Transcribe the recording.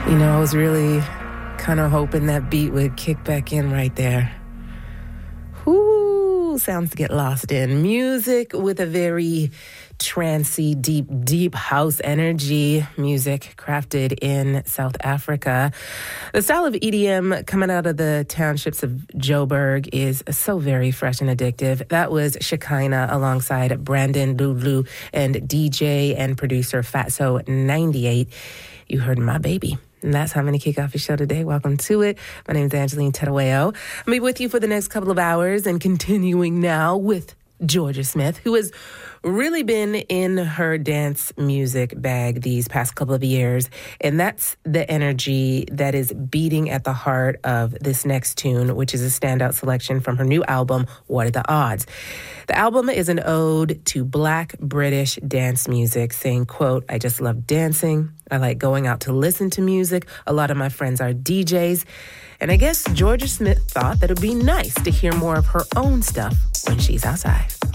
You know, I was really kind of hoping that beat would kick back in right there. Ooh, sounds to get lost in. Music with a very trancy, deep house energy. Music crafted in South Africa. The style of EDM coming out of the townships of Joburg is so very fresh and addictive. That was Shekinah alongside Brandon Lulu and DJ and producer Fatso 98. You heard My Baby. And that's how I'm going to kick off your show today. Welcome to it. My name is Angeline Tedaweo. I'll be with you for the next couple of hours and continuing now with Georgia Smith, who has really been in her dance music bag these past couple of years. And that's the energy that is beating at the heart of this next tune, which is a standout selection from her new album, What Are the Odds? The album is an ode to Black British dance music, saying, quote, I just love dancing. I like going out to listen to music. A lot of my friends are DJs. And I guess Georgia Smith thought that it would be nice to hear more of her own stuff when she's outside.